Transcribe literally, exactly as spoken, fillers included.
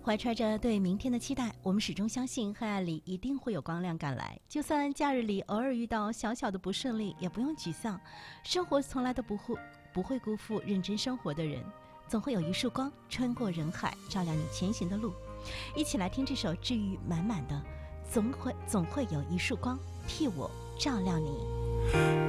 怀揣着对明天的期待，我们始终相信黑暗里一定会有光亮赶来。就算假日里偶尔遇到小小的不顺利，也不用沮丧。生活从来都不会不会辜负认真生活的人，总会有一束光穿过人海，照亮你前行的路。一起来听这首治愈满满的，总会总会有一束光替我照亮你。